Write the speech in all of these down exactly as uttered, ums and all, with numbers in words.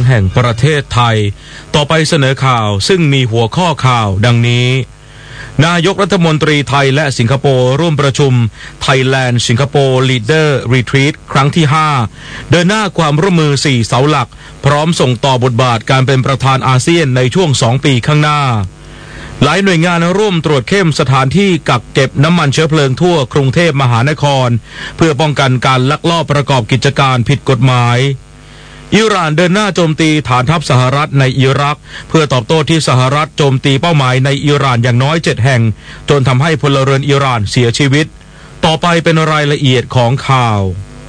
แห่งประเทศไทยต่อไปเสนอข่าวซึ่งมีหัวข้อข่าวดังนี้นายกรัฐมนตรีไทยและสิงคโปร์ร่วมประชุม Thailand Singapore Leader Retreat ครั้งที่ห้าเดินหน้าความร่วมมือสี่เสาหลักพร้อมส่งต่อบทบาทการเป็นประธานอาเซียนในช่วงสองปีข้างหน้าหลายหน่วยงานร่วมตรวจเข้มสถานที่กักเก็บน้ำมันเชื้อเพลิงทั่วกรุงเทพมหานครเพื่อป้องกันการลักลอบประกอบกิจการผิดกฎหมายอิหร่านเดินหน้าโจมตีฐานทัพสหรัฐในอิรักเพื่อตอบโต้ที่สหรัฐโจมตีเป้าหมายในอิหร่านอย่างน้อยเจ็ดแห่งจนทำให้พลเรือนอิหร่านเสียชีวิตต่อไปเป็นรายละเอียดของข่า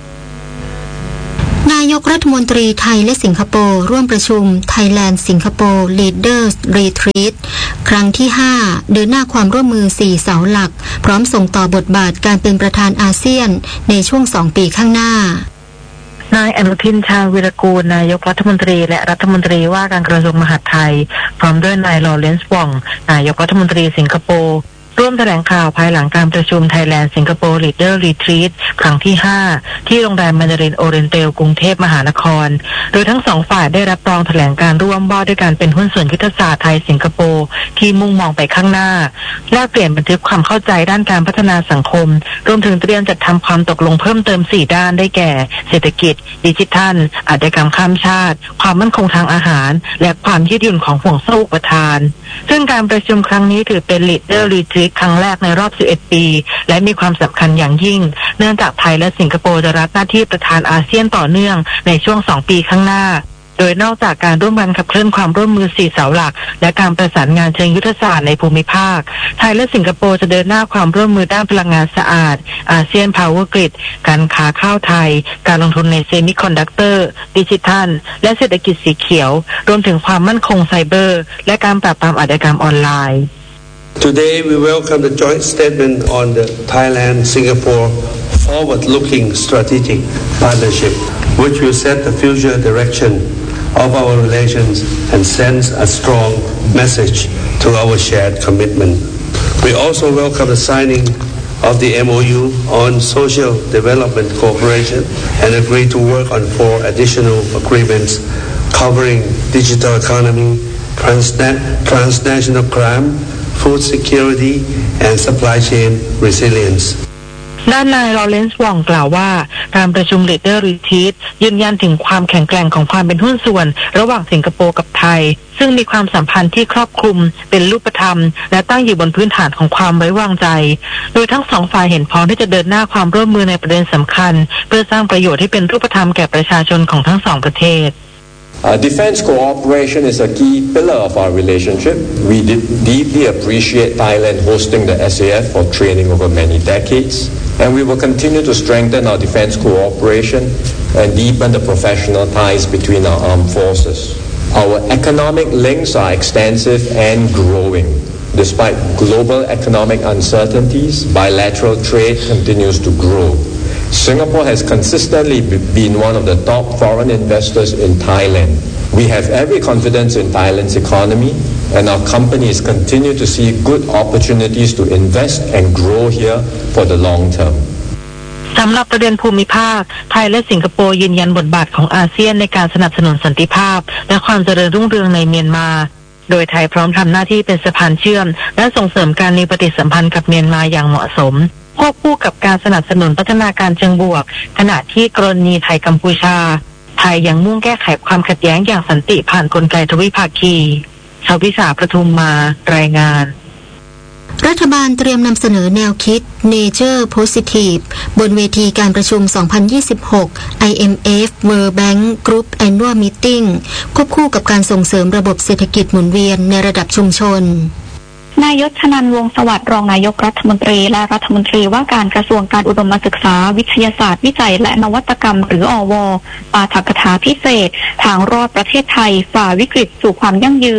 วนายกรัฐมนตรีไทยและสิงคโปร์ร่วมประชุม Thailand Singapore Leaders Retreat ครั้งที่ห้าเดินหน้าความร่วมมือสี่เสาหลักพร้อมส่งต่อบทบาทการเป็นประธานอาเซียนในช่วงสองปีข้างหน้านายอนุทินชาญวิรากูลนายกรัฐมนตรีและรัฐมนตรีว่าการกระทรวงมหาดไทยพร้อมด้วยนายลอเรนซ์ว่องนายกรัฐมนตรีสิงคโปร์ร่วมแถลงข่าวภายหลังการประชุม Thailand Singapore Leader Retreat ครั้งที่ห้าที่โรงแรมแมนดารินโอเรนเตลกรุงเทพมหานครโดยทั้งสองฝ่ายได้รับรองแถลงการร่วมว่าด้วยการเป็นหุ้นส่วนยุทธศาสตร์ไทยสิงคโปร์ที่มุ่งมองไปข้างหน้าแลกเปลี่ยนบันทึกความเข้าใจด้านการพัฒนาสังคมรวมถึงเตรียมจัดทำความตกลงเพิ่มเติมสี่ด้านได้แก่เศรษฐกิจดิจิทัลอาชญากรรมข้ามชาติความมั่นคงทางอาหารและความยืดหยุ่นของห่วงโซ่อุปทานซึ่งการประชุมครั้งนี้ถือเป็น Leader Retreat ครั้งแรกในรอบสิบเอ็ดปีและมีความสำคัญอย่างยิ่งเนื่องจากไทยและสิงคโปร์จะรับหน้าที่ประธานอาเซียนต่อเนื่องในช่วงสองปีข้างหน้าโดยนอกจากการร่วมกันขับเคลื่อนความร่วมมือสี่เสาหลักและการประสานงานเชิงยุทธศาสตร์ในภูมิภาคไทยและสิงคโปร์จะเดินหน้าความร่วมมือด้านพลังงานสะอาดอาเซียนพาวเวอร์กริดการค้าข้าวไทยการลงทุนในเซมิคอนดักเตอร์ดิจิทัลและเศรษฐกิจสีเขียวรวมถึงความมั่นคงไซเบอร์และการปราบปรามอาชญากรรมออนไลน์ Today we welcome the joint statement on the Thailand-Singapore forward-looking strategic partnership, which will set the future direction of our relations and sends a strong message to our shared commitment. We also welcome the signing of the M O U on social development cooperation and agree to work on four additional agreements covering digital economy, transna- transnational crime, food security and supply chain resilience. ด้านนายลอเรนซ์ว่องกล่าวว่าการประชุม Leader Retreat ยืนยันถึงความแข็งแกร่งของความเป็นหุ้นส่วนระหว่างสิงคโปร์กับไทยซึ่งมีความสัมพันธ์ที่ครอบคลุมเป็นรูปธรรมและตั้งอยู่บนพื้นฐานของความไว้วางใจโดยทั้งสองฝ่ายเห็นพ้องที่จะเดินหน้าความร่วมมือในประเด็นสำคัญเพื่อสร้างประโยชน์ให้เป็นรูปธรรมแก่ประชาชนของทั้งสองประเทศ Uh, defense cooperation is a key pillar of our relationship. We d- deeply appreciate Thailand hosting the S A F for training over many decades, and we will continue to strengthen our defense cooperation and deepen the professional ties between our armed forces. Our economic links are extensive and growing. Despite global economic uncertainties, bilateral trade continues to grow.Singapore has consistently been one of the top foreign investors in Thailand. We have every confidence in Thailand's economy, and our companies continue to see good opportunities to invest and grow here for the long term. สำหรับประเด็นภูมิภาคไทยและสิงคโปร์ยืนยันบทบาทของอาเซียนในการสนับสนุนสันติภาพและความเจริญรุ่งเรืองในเมียนมาโดยไทยพร้อมทำหน้าที่เป็นสะพานเชื่อมและส่งเสริมการมีปฏิสัมพันธ์กับเมียนมาอย่างเหมาะสมควบคู่กับการสนับสนุนพัฒนาการเชิงบวกขณะที่กรณีไทยกัมพูชาไทยยังมุ่งแก้ไขความขัดแย้งอย่างสันติผ่านกลไกทวิภาคีชวิสาประทุมมารายงานรัฐบาลเตรียมนำเสนอแนวคิด Nature Positive บนเวทีการประชุม สองพันยี่สิบหก ไอ เอ็ม เอฟ World Bank Group Annual Meeting ควบคู่กับการส่งเสริมระบบเศรษฐกิจหมุนเวียนในระดับชุมชนนายศ ชนันท์ วงศ์สวัสดิ์รองนายกรัฐมนตรีและรัฐมนตรีว่าการกระทรวงการอุดมศึกษาวิทยาศาสตร์วิจัยและนวัตกรรมหรืออว.ปาฐกถาพิเศษทางรอดประเทศไทยฝ่าวิกฤตสู่ความยั่งยืน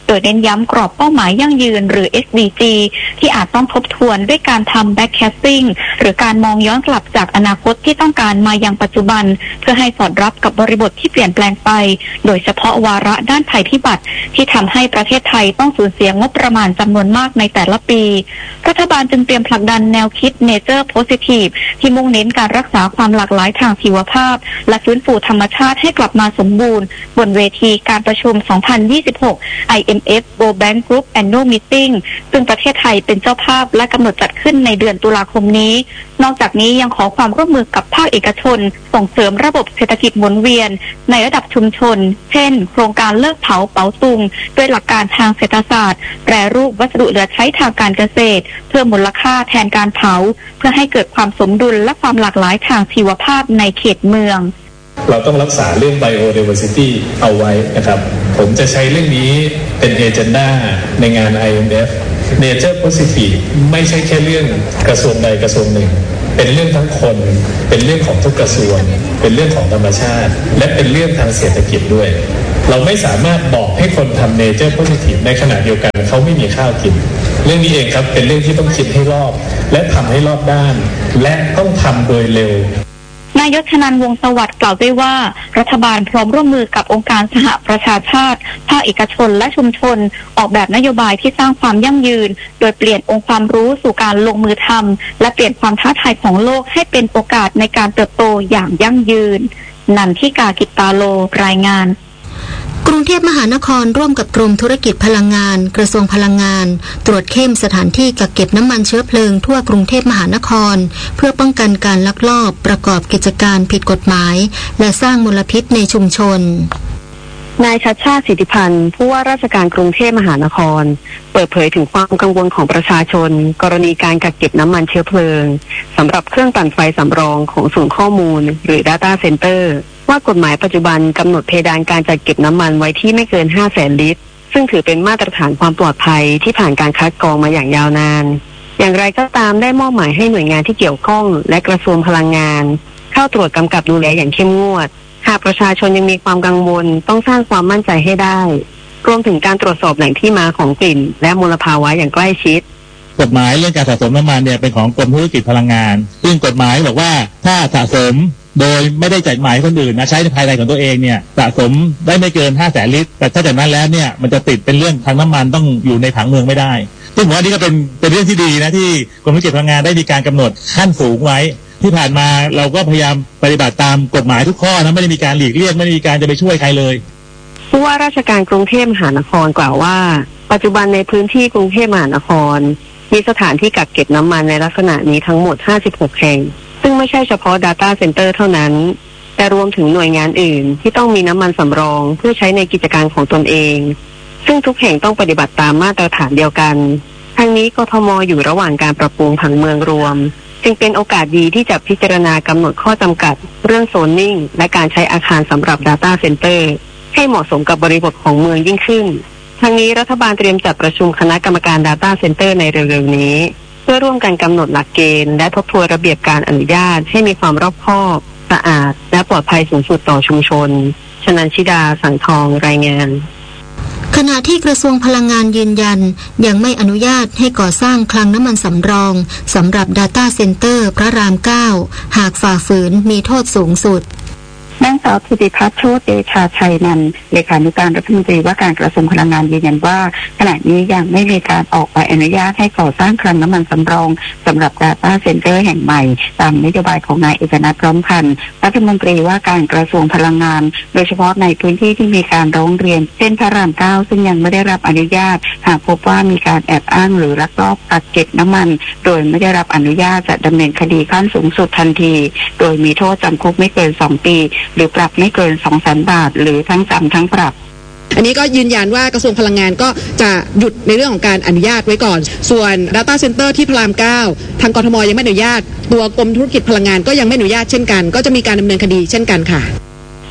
โดยเน้นย้ำกรอบเป้าหมายยั่งยืนหรือ เอส ดี จี ที่อาจต้องทบทวนด้วยการทำ backcasting หรือการมองย้อนกลับจากอนาคตที่ต้องการมายังปัจจุบันเพื่อให้สอดรับกับบริบทที่เปลี่ยนแปลงไปโดยเฉพาะวาระด้านภัยพิบัติที่ทำให้ประเทศไทยต้องสูญเสียงบประมาณจำนวนมากในแต่ละปีรัฐบาลจึงเตรียมผลักดันแนวคิด Nature Positive ที่มุ่งเน้นการรักษาความหลากหลายทางชีวภาพและฟื้นฟูธรรมชาติให้กลับมาสมบูรณ์บนเวทีการประชุม สองพันยี่สิบหก ไอ เอ็ม เอฟ World Bank Group Annual Meeting ซึ่งประเทศไทยเป็นเจ้าภาพและกำหนดจัดขึ้นในเดือนตุลาคมนี้นอกจากนี้ยังขอความร่วมมือกับภาคเอกชนส่งเสริมระบบเศรษฐกิจหมุนเวียนในระดับชุมชนเช่นโครงการเลิกเผาเป๋าตุงด้วยหลักการทางเศรษฐศาสตร์แปรรูปวัสดุเหลือใช้ทางการเกษตรเพิ่มมูลค่าแทนการเผาเพื่อให้เกิดความสมดุลและความหลากหลายทางชีวภาพในเขตเมืองเราต้องรักษาเรื่อง biodiversity เอาไว้นะครับผมจะใช้เรื่องนี้เป็นเอเจนดาในงาน ไอ เอ็ม เอฟ Nature Positive ไม่ใช่แค่เรื่องกระทรวงใดกระทรวงหนึ่งเป็นเรื่องทั้งคนเป็นเรื่องของทุกกระทรวงเป็นเรื่องของธรรมชาติและเป็นเรื่องทางเศรษฐกิจด้วยเราไม่สามารถบอกให้คนทำ Nature Positive ในขณะเดียวกันเขาไม่มีข้าวกินเรื่องนี้เองครับเป็นเรื่องที่ต้องคิดให้รอบและทำให้รอบด้านและต้องทำโดยเร็วนายกชนันท์วงศ์สวัสดิ์กล่าวด้วยว่ารัฐบาลพร้อมร่วมมือกับองค์การสหประชาชาติภาคเอกชนและชุมชนออกแบบนโยบายที่สร้างความยั่งยืนโดยเปลี่ยนองค์ความรู้สู่การลงมือทำและเปลี่ยนความท้าทายของโลกให้เป็นโอกาสในการเติบโตอย่างยั่งยืนนันทิกากิตตาโลรายงานกรุงเทพมหานครร่วมกับกรมธุรกิจพลังงานกระทรวงพลังงานตรวจเข้มสถานที่กักเก็บน้ำมันเชื้อเพลิงทั่วกรุงเทพมหานครเพื่อป้องกันการลักลอบประกอบกิจการผิดกฎหมายและสร้างมลพิษในชุมชนนายชัชชาติสิทธิพันธ์ผู้ว่าราชการกรุงเทพมหานครเปิดเผยถึงความกังวลของประชาชนกรณีการกักเก็บน้ำมันเชื้อเพลิงสำหรับเครื่องปั่นไฟสำรองของศูนย์ข้อมูลหรือ Data Center ว่ากฎหมายปัจจุบันกำหนดเพดานการจัดเก็บน้ำมันไว้ที่ไม่เกิน ห้าแสน ลิตรซึ่งถือเป็นมาตรฐานความปลอดภัยที่ผ่านการคัดกรองมาอย่างยาวนานอย่างไรก็ตามได้มอบหมายให้หน่วยงานที่เกี่ยวข้องและกระทรวงพลังงานเข้าตรวจกำกับดูแลอย่างเข้มงวดหากประชาชนยังมีความกังวลต้องสร้างความมั่นใจให้ได้รวมถึงการตรวจสอบแหล่งที่มาของกลิ่นและมลภาวะอย่างใกล้ชิดกฎหมายเรื่องการสะสมน้ำมันเนี่ยเป็นของกรมธุรกิจพลังงานซึ่งกฎหมายบอกว่าถ้าสะสมโดยไม่ได้จ่ายหมายคนอื่นนะใช้ในภายในของตัวเองเนี่ยสะสมได้ไม่เกิน ห้าแสน ลิตรแต่ถ้าจากนั้นแล้วเนี่ยมันจะติดเป็นเรื่องทางน้ำมันต้องอยู่ในผังเมืองไม่ได้ซึ่งผมว่านี่ก็เป็นเป็นเรื่องที่ดีนะที่กรมธุรกิจพลังงานได้มีการกำหนดขั้นสูงไว้ที่ผ่านมาเราก็พยายามปฏิบัติตามกฎหมายทุกข้อนะไม่ได้มีการหลีกเลี่ยงไม่ได้มีการจะไปช่วยใครเลยผู้ว่าราชการกรุงเทพมหานครกล่าวว่าปัจจุบันในพื้นที่กรุงเทพมหานครมีสถานที่กักเก็บน้ำมันในลักษณะนี้ทั้งหมดห้าสิบหกแห่งซึ่งไม่ใช่เฉพาะ Data Center เท่านั้นแต่รวมถึงหน่วยงานอื่นที่ต้องมีน้ำมันสำรองเพื่อใช้ในกิจการของตนเองซึ่งทุกแห่งต้องปฏิบัติตามมาตรฐานเดียวกันทั้งนี้กทม.อยู่ระหว่างการปรับปรุงผังเมืองรวมจึงเป็นโอกาสดีที่จะพิจารณากำหนดข้อจำกัดเรื่องโซนนิ่งและการใช้อาคารสำหรับ Data Center ให้เหมาะสมกับบริบทของเมืองยิ่งขึ้นทั้งนี้รัฐบาลเตรียมจัดประชุมคณะกรรมการ Data Center ในเร็วๆนี้เพื่อร่วมกันกำหนดหลักเกณฑ์และทบทวนระเบียบการอนุญาตให้มีความรอบคอบสะอาดและปลอดภัยสูงสุดต่อชุมชนชนันชิดาสังทองรายงานขณะที่กระทรวงพลังงานยืนยันยังไม่อนุญาตให้ก่อสร้างคลังน้ำมันสำรองสำหรับ Data Center พระรามเก้าหากฝ่าฝืนมีโทษสูงสุดนางสาวธิติพัฒน์โชติเดชาชัยนันท์เลขานุการรัฐมนตรีว่าการกระทรวงพลังงานยืนยันว่าขณะนี้ยังไม่มีการออกใบอนุญาตให้ก่อสร้างคลังน้ำมันสำรองสำหรับ Data Center แห่งใหม่ตามนโยบายของนายเอกนัท พร้อมพันธ์รัฐมนตรีว่าการกระทรวงพลังงานโดยเฉพาะในพื้นที่ที่มีการร้องเรียนเช่นพระรามเก้าซึ่งยังไม่ได้รับอนุญาตหากพบว่ามีการแอบอ้างหรือลักลอบกักเก็บน้ำมันโดยไม่ได้รับอนุญาตจะดำเนินคดีขั้นสูงสุดทันทีโดยมีโทษจำคุกไม่เกินสองปีหรือปรับไม่เกิน สองแสน บาทหรือทั้งจำทั้งปรับอันนี้ก็ยืนยันว่ากระทรวงพลังงานก็จะหยุดในเรื่องของการอนุญาตไว้ก่อนส่วน Data Center ที่พระรามเก้าทางกทม.ยังไม่อนุญาตตัวกรมธุรกิจพลังงานก็ยังไม่อนุญาตเช่นกันก็จะมีการดำเนินคดีเช่นกันค่ะ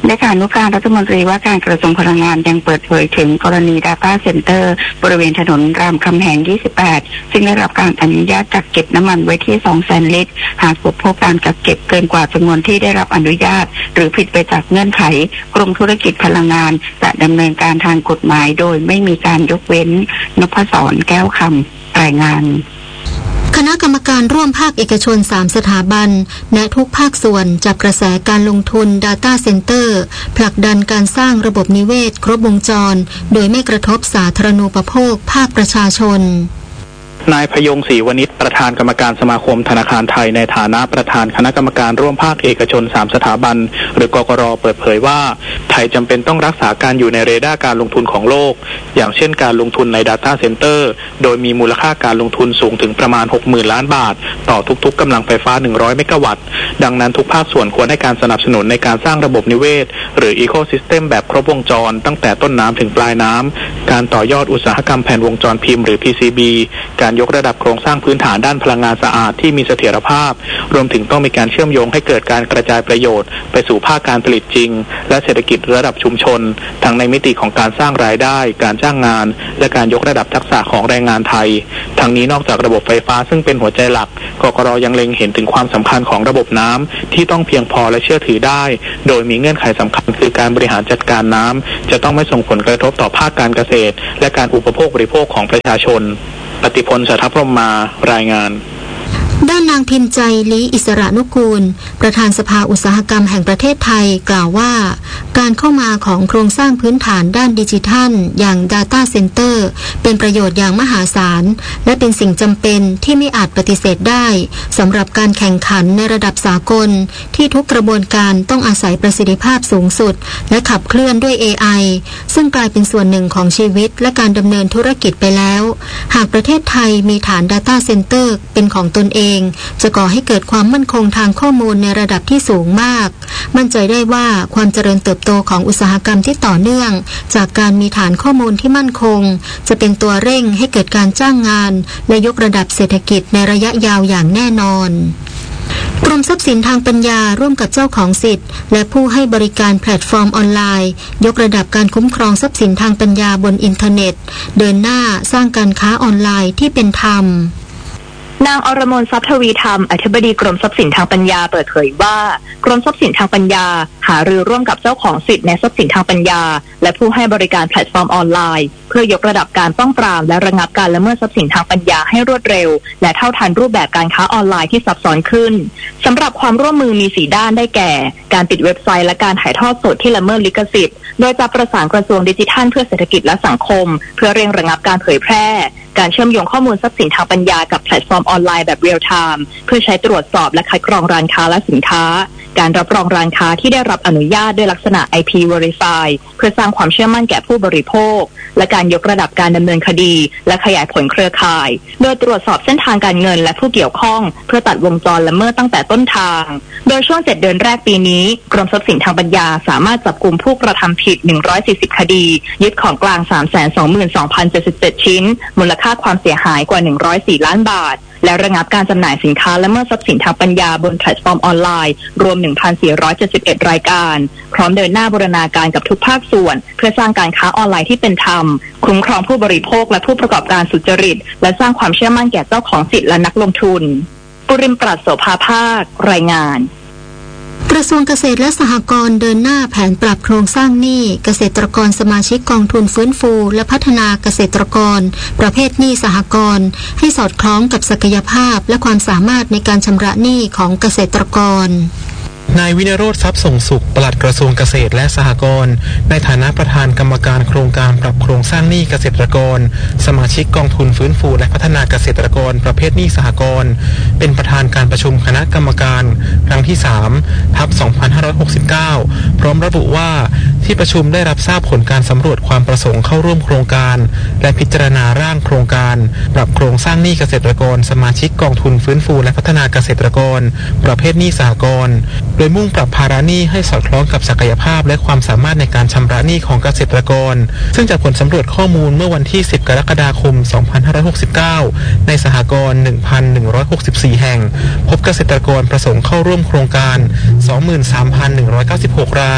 เลขานุการรัฐมนตรีว่าการกระทรวงพลังงานยังเปิดเผยถึงกรณี Data Center บริเวณถนนรามคำแหง ยี่สิบแปด ซึ่งได้รับการอนุญาตกักเก็บน้ำมันไว้ที่ สองแสน ลิตร หากพบพบการกักเก็บเกินกว่าจำนวนที่ได้รับอนุญาตหรือผิดไปจากเงื่อนไขกรมธุรกิจพลังงานจะดำเนินการทางกฎหมายโดยไม่มีการยกเว้นนพศรแก้วคำรายงานคณะกรรมการร่วมภาคเอกชนสามสถาบันและทุกภาคส่วนจับกระแสการลงทุน Data Center ผลักดันการสร้างระบบนิเวศครบวงจรโดยไม่กระทบสาธารณูปโภคภาคประชาชนนายพยงศรีวณิชประธานกรรมการสมาคมธนาคารไทยในฐานะประธานคณะกรรมการร่วมภาคเอกชนสามสถาบันหรือกกร.เปิดเผยว่าไทยจำเป็นต้องรักษาการอยู่ในเรดาร์การลงทุนของโลกอย่างเช่นการลงทุนใน Data Center โดยมีมูลค่าการลงทุนสูงถึงประมาณ หกหมื่น ล้านบาทต่อทุกๆกำลังไฟฟ้าหนึ่งร้อยเมกะวัตต์ดังนั้นทุกภาคส่วนควรให้การสนับสนุนในการสร้างระบบนิเวศหรือ Ecosystem แบบครบวงจรตั้งแต่ต้นน้ำถึงปลายน้ำการต่อยอดอุตสาหกรรมแผ่นวงจรพิมพ์หรือ พี ซี บี การยกระดับโครงสร้างพื้นฐานด้านพลังงานสะอาดที่มีเสถียรภาพรวมถึงต้องมีการเชื่อมโยงให้เกิดการกระจายประโยชน์ไปสู่ภาคการผลิตจริงและเศรษฐกิจระดับชุมชนทั้งในมิติของการสร้างรายได้การจ้างงานและการยกระดับทักษะของแรงงานไทยทั้งนี้นอกจากระบบไฟฟ้าซึ่งเป็นหัวใจหลักกกร.ยังเล็งเห็นถึงความสำคัญของระบบน้ำที่ต้องเพียงพอและเชื่อถือได้โดยมีเงื่อนไขสำคัญคือการบริหารจัดการน้ำจะต้องไม่ส่งผลกระทบต่อภาคการเกษตรและการอุปโภคบริโภคของประชาชนปฏิพล สัทธพรหมารายงานด้านนางพิมพ์ใจลีอิสระนุกูลประธานสภาอุตสาหกรรมแห่งประเทศไทยกล่าวว่าการเข้ามาของโครงสร้างพื้นฐานด้านดิจิทัลอย่าง Data Center เป็นประโยชน์อย่างมหาศาลและเป็นสิ่งจำเป็นที่ไม่อาจปฏิเสธได้สำหรับการแข่งขันในระดับสากลที่ทุกกระบวนการต้องอาศัยประสิทธิภาพสูงสุดและขับเคลื่อนด้วย เอ ไอ ซึ่งกลายเป็นส่วนหนึ่งของชีวิตและการดำเนินธุรกิจไปแล้วหากประเทศไทยมีฐาน Data Center เป็นของตนเองจะก่อให้เกิดความมั่นคงทางข้อมูลในระดับที่สูงมากมั่นใจได้ว่าความเจริญเติบโตของอุตสาหกรรมที่ต่อเนื่องจากการมีฐานข้อมูลที่มั่นคงจะเป็นตัวเร่งให้เกิดการจ้างงานและยกระดับเศรษฐกิจในระยะยาวอย่างแน่นอนกรมทรัพย์สินทางปัญญาร่วมกับเจ้าของสิทธิ์และผู้ให้บริการแพลตฟอร์มออนไลน์ยกระดับการคุ้มครองทรัพย์สินทางปัญญาบนอินเทอร์เน็ตเดินหน้าสร้างการค้าออนไลน์ที่เป็นธรรมนางอรมนทรัพย์ทวีธรรมอธิบดีกรมทรัพย์สินทางปัญญาเปิดเผยว่ากรมทรัพย์สินทางปัญญาหารือร่วมกับเจ้าของสิทธิ์ในทรัพย์สินทางปัญญาและผู้ให้บริการแพลตฟอร์มออนไลน์เพื่อยกระดับการป้องปรามและระงับการละเมิดทรัพย์สินทางปัญญาให้รวดเร็วและเท่าทันรูปแบบการค้าออนไลน์ที่ซับซ้อนขึ้นสำหรับความร่วมมือมีสี่ด้านได้แก่การปิดเว็บไซต์และการถ่ายทอดสดที่ละเมิดลิขสิทธิ์โดยจะประสานกระทรวงดิจิทัลเพื่อเศรษฐกิจและสังคมเพื่อเร่งระงับการเผยแพร่การเชื่อมโยงข้อมูลทรัพย์สินทางปัญญากับแพลตฟอร์มออนไลน์แบบเรียลไทม์เพื่อใช้ตรวจสอบและคัดกรองร้านค้าและสินค้าการรับรองร้านค้าที่ได้รับอนุญาตด้วยลักษณะ ไอ พี Verify เพื่อสร้างความเชื่อมั่นแก่ผู้บริโภคและการยกระดับการดำเนินคดีและขยายผลเครือข่ายโดยตรวจสอบเส้นทางการเงินและผู้เกี่ยวข้องเพื่อตัดวงจรละเมิดตั้งแต่ต้นทางโดยช่วงเจ็ดเดือนแรกปีนี้กรมทรัพย์สินทางปัญญาสามารถจับกุมผู้กระทำผิดหนึ่งร้อยสี่สิบคดียึดของกลาง สามแสนสองหมื่นสองพันเจ็ดสิบเจ็ด ชิ้นมูลค่าความเสียหายกว่าหนึ่งร้อยสี่ล้านบาทและระงับการจำหน่ายสินค้าและเมื่อทรัพย์สินทางปัญญาบนแพลตฟอร์มออนไลน์รวม หนึ่งพันสี่ร้อยเจ็ดสิบเอ็ด รายการพร้อมเดินหน้าบูรณาการกับทุกภาคส่วนเพื่อสร้างการค้าออนไลน์ที่เป็นธรรมคุ้มครองผู้บริโภคและผู้ประกอบการสุจริตและสร้างความเชื่อมั่นแก่เจ้าของสิทธิและนักลงทุนปุริมปราศโสภาภาครายงานกระทรวงเกษตรและสหกรณ์เดินหน้าแผนปรับโครงสร้างหนี้เกษตรกรสมาชิกกองทุนฟื้นฟูและพัฒนาเกษตรกรประเภทหนี้สหกรณ์ให้สอดคล้องกับศักยภาพและความสามารถในการชำระหนี้ของเกษตรกรนายวินโรจน์ทรัพย์ส่งสุขปลัดกระทรวงเกษตรและสหกรณ์ในฐานะประธานกรรมการโครงการปรับโครงสร้างหนี้เกษตรกรสมาชิกกองทุนฟื้นฟูและพัฒนาเกษตรกรประเภทหนี้สหกรณ์เป็นประธานการประชุมคณะกรรมการครั้งที่สามทับสองพันห้าร้อยหกสิบเก้าพร้อมระบุว่าที่ประชุมได้รับทราบผลการสำรวจความประสงค์เข้าร่วมโครงการและพิจารณาร่างโครงการปรับโครงสร้างหนี้เกษตรกรสมาชิกกองทุนฟื้นฟูและพัฒนาเกษตรกรประเภทหนี้สหกรณ์โดยมุ่งปรับภาระหนี้ให้สอดคล้องกับศักยภาพและความสามารถในการชำระหนี้ของเกษตรกรซึ่งจากผลสำรวจข้อมูลเมื่อวันที่สิบกรกฎาคมสองพันห้าร้อยหกสิบเก้าในสหกรณ์ หนึ่งพันหนึ่งร้อยหกสิบสี่ แห่งพบเกษตรกรประสงค์เข้าร่วมโครงการ สองหมื่นสามพันหนึ่งร้อยเก้าสิบหก ราย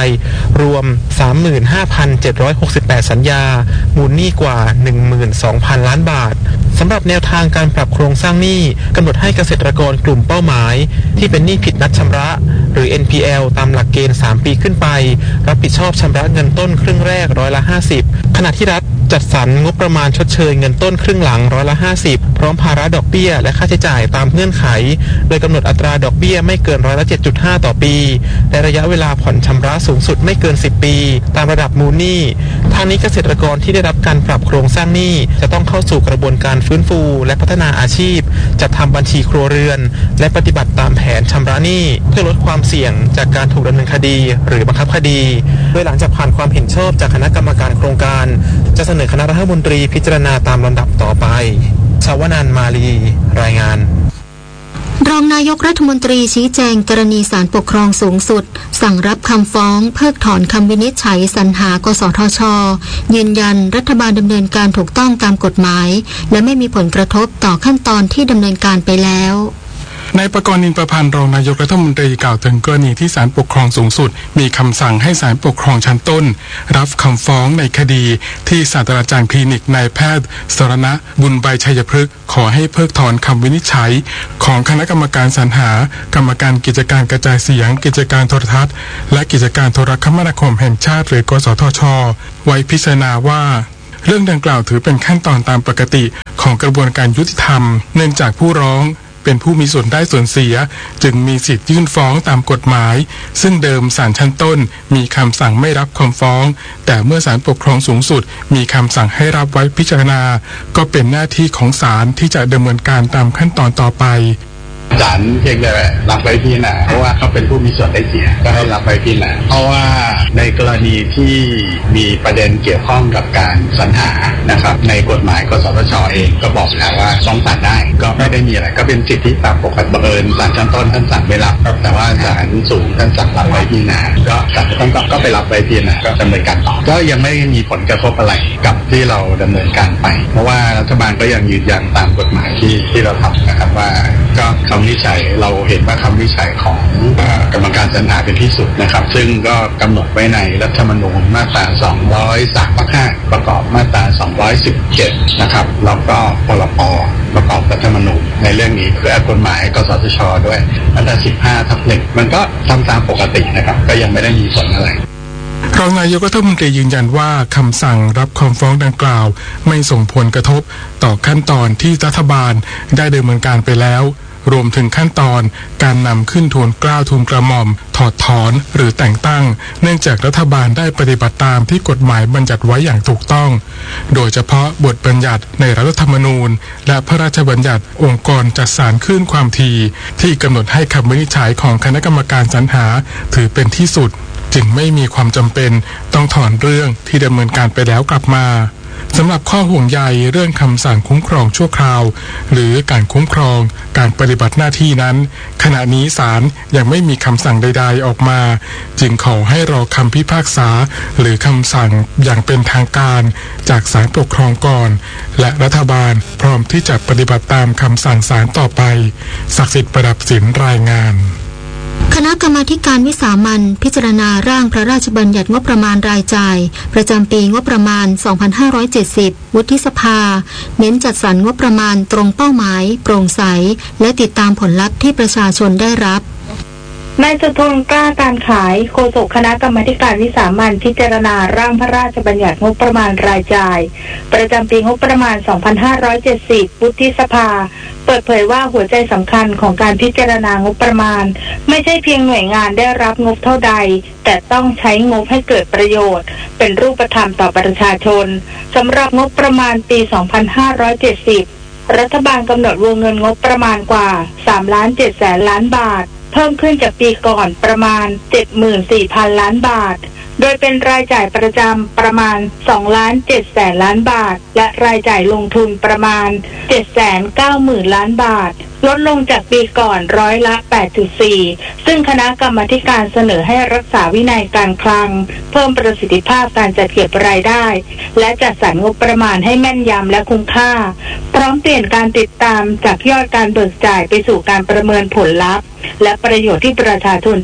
รวม สามหมื่นห้าพันเจ็ดร้อยหกสิบแปด สัญญามูลหนี้กว่า หนึ่งหมื่นสองพัน ล้านบาทสำหรับแนวทางการปรับโครงสร้างหนี้กำหนดให้เกษตรกรกลุ่มเป้าหมายที่เป็นหนี้ผิดนัดชำระหรือ เอ็น พี แอล ตามหลักเกณฑ์สามปีขึ้นไปรับผิดชอบชำระเงินต้นครึ่งแรกร้อยละห้าสิบขณะที่รัฐจัดสรรงบประมาณชดเชยเงินต้นครึ่งหลังร้อยละห้าสิบพร้อมภาระดอกเบี้ยและค่าใช้จ่ายตามเงื่อนไขโดยกำหนดอัตราดอกเบี้ยไม่เกินร้อยละ เจ็ดจุดห้า ต่อปีและระยะเวลาผ่อนชำระสูงสุดไม่เกินสิบปีตามระดับมูลหนี้ทางนี้เกษตรกรที่ได้รับการปรับโครงสร้างหนี้จะต้องเข้าสู่กระบวนการฟื้นฟูและพัฒนาอาชีพจัดทำบัญชีครัวเรือนและปฏิบัติตามแผนชำระหนี้เพื่อลดความเสี่ยงจากการถูกดำเนินคดีหรือบังคับคดีโดยหลังจากผ่านความเห็นชอบจากคณะกรรมการโครงการจะเสนอคณะรัฐมนตรีพิจารณาตามลำดับต่อไปชาวนันท์มาลีรายงานรองนายกรัฐมนตรีชี้แจงกรณีศาลปกครองสูงสุดสั่งรับคำฟ้องเพิกถอนคำวินิจฉัยสรรหากสทช.ยืนยันรัฐบาลดำเนินการถูกต้องตามกฎหมายและไม่มีผลกระทบต่อขั้นตอนที่ดำเนินการไปแล้วนายประกรณ์ นินประพันธ์รองนายกรัฐมนตรีกล่าวถึงกรณีที่ศาลปกครองสูงสุดมีคำสั่งให้ศาลปกครองชั้นต้นรับคำฟ้องในคดีที่ศาสตราจารย์คลินิกนายแพทย์สรณะบุญใบชัยพฤกษ์ขอให้เพิกถอนคำวินิจฉัยของคณะกรรมการสรรหากรรมการกิจการกระจายเสียงกิจการโทรทัศน์และกิจการโทรคมนาคมแห่งชาติหรือกสทช.ไว้พิจารณาว่าเรื่องดังกล่าวถือเป็นขั้นตอนตามปกติของกระบวนการยุติธรรมเนื่องจากผู้ร้องเป็นผู้มีส่วนได้ส่วนเสียจึงมีสิทธิ์ยื่นฟ้องตามกฎหมายซึ่งเดิมศาลชั้นต้นมีคำสั่งไม่รับคำฟ้องแต่เมื่อศาลปกครองสูงสุดมีคำสั่งให้รับไว้พิจารณาก็เป็นหน้าที่ของศาลที่จะดำเนินการตามขั้นตอนต่อไปศาลเพียงแต่รับไว้พิจารณาเพราะว่าเขาเป็นผู้มีส่วนได้เสียก็ให้รับไว้พิจารณาเพราะว่าในกรณีที่มีประเด็นเกี่ยวข้องกับการสรรหานะครับในกฎหมายกสทช.เองก็บอกแล้วว่าฟ้องศาลได้ก็ไม่ได้มีอะไรก็เป็นสิทธิตามปกติบังเอิญศาลชั้นต้นท่านสั่งไม่รับแต่ว่าศาลสูงท่านสั่งรับไว้พิจารณาก็ศาลชั้นต้นก็ไปรับไว้พิจารณาก็ดำเนินการต่อก็ยังไม่มีผลกระทบอะไรกับที่เราดำเนินการไปเพราะว่ารัฐบาลก็ยังยืนยันตามกฎหมายที่ที่เราทำนะครับว่าก็คำวินิจฉัยเราเห็นว่าคำวินิจฉัยของกรรมการสรรหาเป็นที่สุดนะครับซึ่งก็กำหนดไว้ในรัฐธรรมนูญมาตราสองร้อยสามวรรคห้าประกอบมาตราสองร้อยสิบเจ็ดนะครับแล้วก็พรบประกอบรัฐธรรมนูญในเรื่องนี้เพื่อกฎหมายกสทช.ด้วยมาตราสิบห้าทับหนึ่งมันก็ทำตามปกตินะครับก็ยังไม่ได้มีผลอะไรรองนายกรัฐมนตรียืนยันว่าคำสั่งรับคำฟ้องดังกล่าวไม่ส่งผลกระทบต่อขั้นตอนที่รัฐบาลได้ดำเนินการไปแล้วรวมถึงขั้นตอนการนำขึ้นทูลเกล้าทูลกระหม่อมถอดถอนหรือแต่งตั้งเนื่องจากรัฐบาลได้ปฏิบัติตามที่กฎหมายบัญญัติไว้อย่างถูกต้องโดยเฉพาะบทบัญญัติในรัฐธรรมนูญและพระราชบัญญัติองค์กรจัดสรรคลื่นความถี่ที่กำหนดให้คำวินิจฉัยของคณะกรรมการสรรหาถือเป็นที่สุดจึงไม่มีความจำเป็นต้องถอนเรื่องที่ดำเนินการไปแล้วกลับมาสำหรับข้อห่วงใยเรื่องคำสั่งคุ้มครองชั่วคราวหรือการคุ้มครองการปฏิบัติหน้าที่นั้นขณะนี้ศาลยังไม่มีคำสั่งใดๆออกมาจึงขอให้รอคำพิพากษาหรือคำสั่งอย่างเป็นทางการจากศาลปกครองก่อนและรัฐบาลพร้อมที่จะปฏิบัติตามคำสั่งศาลต่อไปศักดิ์สิทธิ์ประดับศิลป์รายงานคณะกรรมาการวิสามัญพิจารณาร่างพระราชบัญญัติงบประมาณรายจ่ายประจำปีงบประมาณสองพันห้าร้อยเจ็ดสิบวุฒิสภาเน้นจัดสรรงบประมาณตรงเป้าหมายโปร่งใสและติดตามผลลัพธ์ที่ประชาชนได้รับนายสุทนกล้าการขายโฆษกคณะกรรมาการวิสามัญพิจารณาร่างพระราชบัญญัติงบประมาณรายจ่ายประจำปีงบประมาณสองพันห้าร้อยเจ็ดสิบวุฒิสภาเปิดเผยว่าหัวใจสำคัญของการพิจารณางบประมาณไม่ใช่เพียงหน่วยงานได้รับงบเท่าใดแต่ต้องใช้งบให้เกิดประโยชน์เป็นรูปธรรมต่อประชาชนสำหรับงบประมาณปีสองพันห้าร้อยเจ็ดสิบรัฐบาลกำหนดวงเงินงบประมาณกว่าสามล้านเจ็ดแสนล้านบาทเพิ่มขึ้นจากปีก่อนประมาณ เจ็ดหมื่นสี่พัน ล้านบาทโดยเป็นรายจ่ายประจำประมาณสองล้านเจ็ดแสนล้านบาทและรายจ่ายลงทุนประมาณ เจ็ดแสนเก้าหมื่น ล้านบาทลดลงจากปีก่อนร้อยละ แปดจุดสี่ ซึ่งคณะกรรมาการเสนอให้รักษาวินัยการคลังเพิ่มประสิทธิภาพการจัดเก็บรายได้และจัดสรรงบประมาณให้แม่นยำและคุ้มค่าพร้อมเปลี่ยนการติดตามจากยอดการเบิกจ่ายไปสู่การประเมินผลลัพธ์และประโยชน์ที่ประชาชนจะ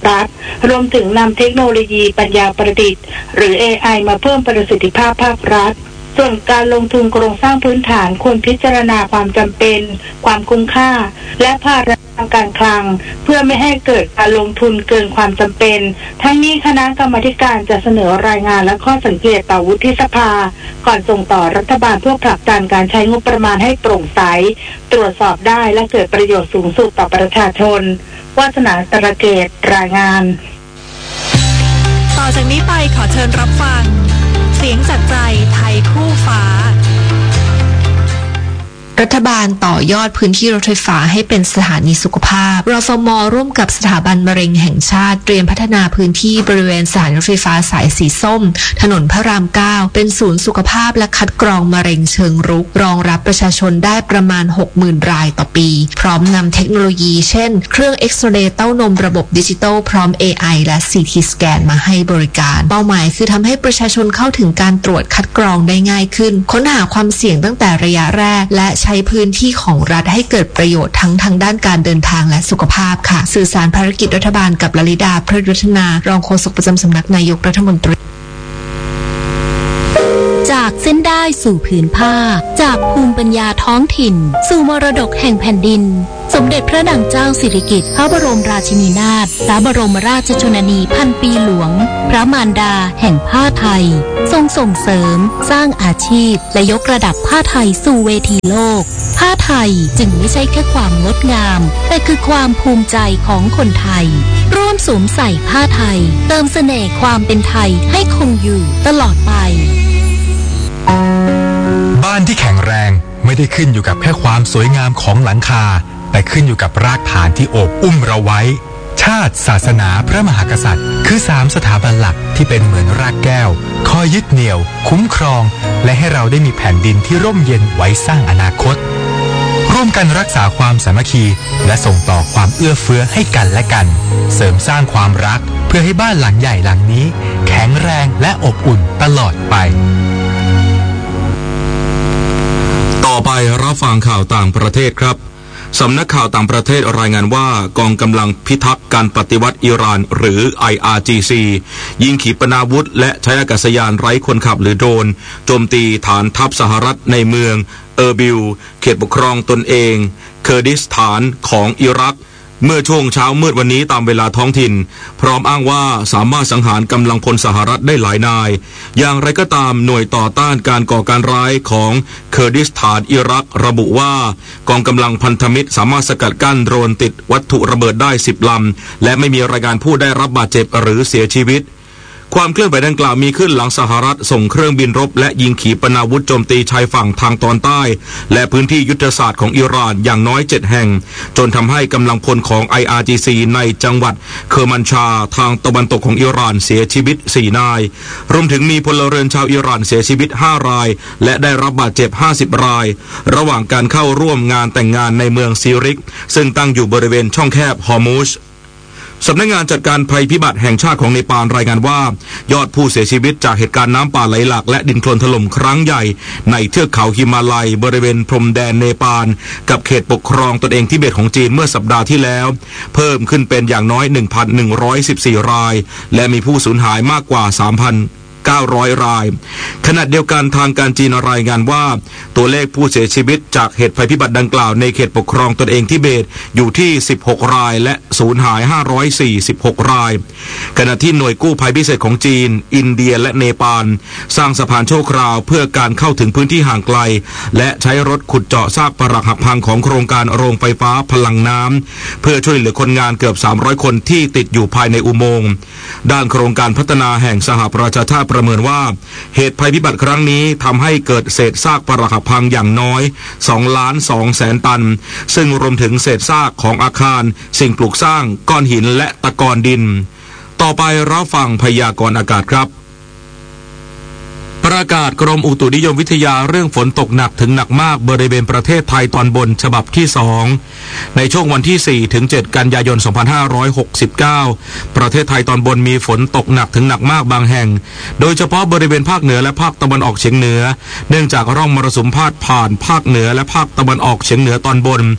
รัฐรวมถึงนำเทคโนโลยีปัญญาประดิษฐ์หรือ เอ ไอ มาเพิ่มประสิทธิภาพภาครัฐส่วนการลงทุนโครงสร้างพื้นฐานควรพิจารณาความจำเป็นความคุ้มค่าและภาระทางการคลังเพื่อไม่ให้เกิดการลงทุนเกินความจำเป็นทั้งนี้คณะกรรมาธิการจะเสนอรายงานและข้อสังเกตต่อวุฒิสภาก่อนส่งต่อรัฐบาลเพื่อผลักดันการใช้งบประมาณให้โปร่งใสตรวจสอบได้และเกิดประโยชน์สูงสุดต่อประชาชนวาสนาตระเกตรายงานต่อจากนี้ไปขอเชิญรับฟังเสียงจากใจไทยคู่ฟ้ารัฐบาลต่อยอดพื้นที่รถไฟฟ้าให้เป็นสถานีสุขภาพรฟม.ร่วมกับสถาบันมะเร็งแห่งชาติเตรียมพัฒนาพื้นที่บริเวณสถานีรถไฟฟ้าสายสีส้มถนนพระรามเก้าเป็นศูนย์สุขภาพและคัดกรองมะเร็งเชิงรุกรองรับประชาชนได้ประมาณ หกหมื่น รายต่อปีพร้อมนำเทคโนโลยีเช่นเครื่องเอ็กซเรย์เต้านมระบบดิจิตอลพร้อม เอ ไอ และ ซี ที สแกนมาให้บริการเป้าหมายคือทำให้ประชาชนเข้าถึงการตรวจคัดกรองได้ง่ายขึ้นค้นหาความเสี่ยงตั้งแต่ระยะแรกและใช้พื้นที่ของรัฐให้เกิดประโยชน์ทั้งทางด้านการเดินทางและสุขภาพค่ะสื่อสารภารกิจรัฐบาลกับลลิดาพฤรัตนารองโฆษกประจำสำนักนายกรัฐมนตรีจากเส้นได้สู่ผืนผ้าจากภูมิปัญญาท้องถิ่นสู่มรดกแห่งแผ่นดินสมเด็จพระนางเจ้าสิริกิติ์พระบรมราชินีนาถพระบรมราชชนนีพันปีหลวงพระมารดาแห่งผ้าไทยทรงส่งเสริมสร้างอาชีพและยกระดับผ้าไทยสู่เวทีโลกผ้าไทยจึงไม่ใช่แค่ความงดงามแต่คือความภูมิใจของคนไทยร่วมสวมใส่ผ้าไทยเติมเสน่ห์ความเป็นไทยให้คงอยู่ตลอดไปบ้านที่แข็งแรงไม่ได้ขึ้นอยู่กับแค่ความสวยงามของหลังคาแต่ขึ้นอยู่กับรากฐานที่โอบอุ้มเราไว้ชาติศาสนาพระมหากษัตริย์คือสามสถาบันหลักที่เป็นเหมือนรากแก้วคอยยึดเหนี่ยวคุ้มครองและให้เราได้มีแผ่นดินที่ร่มเย็นไว้สร้างอนาคตร่วมกันรักษาความสามัคคีและส่งต่อความเอื้อเฟื้อให้กันและกันเสริมสร้างความรักเพื่อให้บ้านหลังใหญ่หลังนี้แข็งแรงและอบอุ่นตลอดไปต่อไปรับฟังข่าวต่างประเทศครับสำนักข่าวต่างประเทศรายงานว่ากองกำลังพิทักษ์การปฏิวัติอิหร่านหรือ ไอ อาร์ จี ซี ยิงขีปนาวุธและใช้อากาศยานไร้คนขับหรือโดรนโจมตีฐานทัพสหรัฐในเมืองเออร์บิลเขตปกครองตนเองเคอร์ดิสถานของอิรักเมื่อช่วงเช้ามืดวันนี้ตามเวลาท้องถิ่นพร้อมอ้างว่าสามารถสังหารกำลังพลสหรัฐได้หลายนายอย่างไรก็ตามหน่วยต่อต้านการก่อการร้ายของเคอร์ดิสถานอิรักระบุว่ากองกำลังพันธมิตรสามารถสกัดกั้นโดรนติดวัตถุระเบิดได้สิบลำและไม่มีรายงานผู้ได้รับบาดเจ็บหรือเสียชีวิตความเคลื่อนไหวดังกล่าวมีขึ้นหลังสหรัฐส่งเครื่องบินรบและยิงขีปนาวุธโจมตีชายฝั่งทางตอนใต้และพื้นที่ยุทธศาสตร์ของอิหร่านอย่างน้อยเจ็ดแห่งจนทำให้กำลังพลของ ไอ อาร์ จี ซี ในจังหวัดเคอร์มันชาทางตะวันตกของอิหร่านเสียชีวิตสี่นายรวมถึงมีพลเรือนชาวอิหร่านเสียชีวิตห้ารายและได้รับบาดเจ็บห้าสิบรายระหว่างการเข้าร่วมงานแต่งงานในเมืองซีริกซึ่งตั้งอยู่บริเวณช่องแคบฮอร์มุซสำนักงานจัดการภัยพิบัติแห่งชาติของเนปาลรายงานว่ายอดผู้เสียชีวิตจากเหตุการณ์น้ำป่าไหลหลากและดินโคลนถล่มครั้งใหญ่ในเทือกเขาฮิมาลัยบริเวณพรมแดนเนปาลกับเขตปกครองตนเองทิเบตของจีนเมื่อสัปดาห์ที่แล้วเพิ่มขึ้นเป็นอย่างน้อย หนึ่งพันหนึ่งร้อยสิบสี่ รายและมีผู้สูญหายมากกว่า สามพันเก้าร้อย รายขณะเดียวกันทางการจีนรายงานว่าตัวเลขผู้เสียชีวิตจากเหตุภัยพิบัติดังกล่าวในเขตปกครองตนเองทิเบตอยู่ที่สิบหกรายและสูญหายห้าร้อยสี่สิบหกรายขณะที่หน่วยกู้ภัยพิเศษของจีนอินเดียและเนปาลสร้างสะพานชั่วคราวเพื่อการเข้าถึงพื้นที่ห่างไกลและใช้รถขุดเจาะซากปรักหักพังของโครงการโรงไฟฟ้าพลังน้ำเพื่อช่วยเหลือคนงานเกือบสามร้อยคนที่ติดอยู่ภายในอุโมงค์ด้านโครงการพัฒนาแห่งสหประชาชาติประเมินว่าเหตุภัยพิบัติครั้งนี้ทำให้เกิดเศษซากปรักหักพังอย่างน้อยสองล้านสองแสนตันซึ่งรวมถึงเศษซากของอาคารสิ่งปลูกสร้างก้อนหินและตะกอนดินต่อไปรับฟังพยากรณ์อากาศครับประกาศกรมอุตุนิยมวิทยาเรื่องฝนตกหนักถึงหนักมากบริเวณประเทศไทยตอนบนฉบับที่สองในช่วงวันที่สี่ถึงเจ็ดกันยายนสองพันห้าร้อยหกสิบเก้าประเทศไทยตอนบนมีฝนตกหนักถึงหนักมากบางแห่งโดยเฉพาะบริเวณภาคเหนือและภาคตะวันออกเฉียงเหนือเนื่องจากร่องมรสุมพาดผ่านภาคเหนือและภาคตะวันออกเฉียงเหนือตอนบน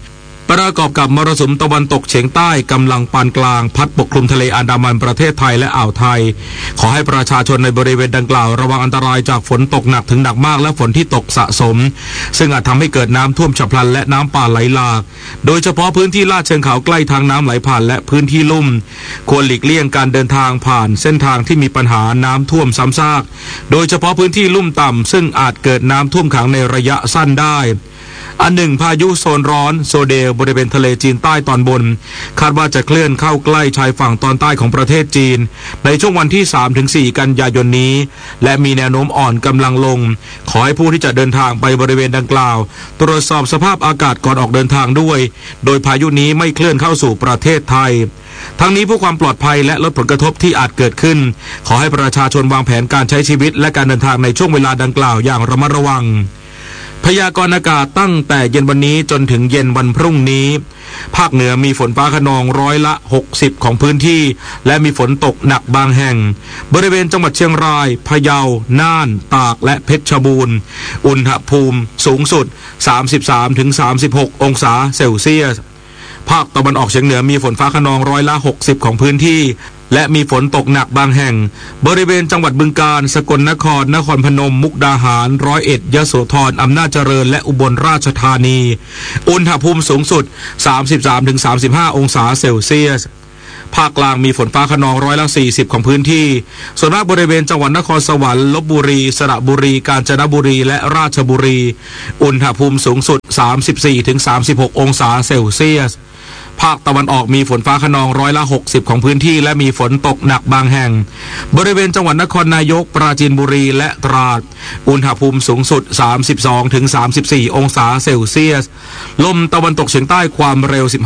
ประกอบกับมรสุมตะวันตกเฉียงใต้กำลังปานกลางพัดปกคลุมทะเลอันดามันประเทศไทยและอ่าวไทยขอให้ประชาชนในบริเวณดังกล่าวระวังอันตรายจากฝนตกหนักถึงหนักมากและฝนที่ตกสะสมซึ่งอาจทำให้เกิดน้ำท่วมฉับพลันและน้ำป่าไหลหลากโดยเฉพาะพื้นที่ลาดเชิงเขาใกล้ทางน้ำไหลผ่านและพื้นที่ลุ่มควรหลีกเลี่ยงการเดินทางผ่านเส้นทางที่มีปัญหาน้ำท่วมซ้ำซากโดยเฉพาะพื้นที่ลุ่มต่ำซึ่งอาจเกิดน้ำท่วมขังในระยะสั้นได้อันหนึ่งพายุโซนร้อนโซเดลบริเวณทะเลจีนใต้ตอนบนคาดว่าจะเคลื่อนเข้าใกล้ชายฝั่งตอนใต้ของประเทศจีนในช่วงวันที่ สามถึงสี่ กันยายนนี้และมีแนวโน้มอ่อนกำลังลงขอให้ผู้ที่จะเดินทางไปบริเวณดังกล่าวตรวจสอบสภาพอากาศก่อนออกเดินทางด้วยโดยพายุนี้ไม่เคลื่อนเข้าสู่ประเทศไทยทั้งนี้เพื่อความปลอดภัยและลดผลกระทบที่อาจเกิดขึ้นขอให้ประชาชนวางแผนการใช้ชีวิตและการเดินทางในช่วงเวลาดังกล่าวอย่างระมัดระวังพยากรณ์อากาศตั้งแต่เย็นวันนี้จนถึงเย็นวันพรุ่งนี้ภาคเหนือมีฝนฟ้าคะนองร้อยละหกสิบของพื้นที่และมีฝนตกหนักบางแห่งบริเวณจังหวัดเชียงรายพะเยาน่านตากและเพชรบูรณ์อุณหภูมิสูงสุด สามสิบสามถึงสามสิบหก องศาเซลเซียสภาคตะวันออกเฉียงเหนือมีฝนฟ้าคะนองร้อยละหกสิบของพื้นที่และมีฝนตกหนักบางแห่งบริเวณจังหวัดบึงกาฬสกลนครนครพนมมุกดาหารร้อยเอ็ดยโสธรอำนาจเจริญและอุบลราชธานีอุณหภูมิสูงสุด สามสิบสามถึงสามสิบห้า องศาเซลเซียสภาคกลางมีฝนฟ้าคะนองร้อยละสี่สิบของพื้นที่ส่วนมากบริเวณจังหวัดนครสวรรค์ลพบุรีสระบุรีกาญจนบุรีและราชบุรีอุณหภูมิสูงสุด สามสิบสี่ถึงสามสิบหก องศาเซลเซียสภาคตะวันออกมีฝนฟ้าคะนองร้อยละหกสิบของพื้นที่และมีฝนตกหนักบางแห่งบริเวณจังหวัดนครนายกปราจีนบุรีและตราดอุณหภูมิสูงสุด สามสิบสองถึงสามสิบสี่ องศาเซลเซียสลมตะวันตกเฉียงใต้ความเร็ว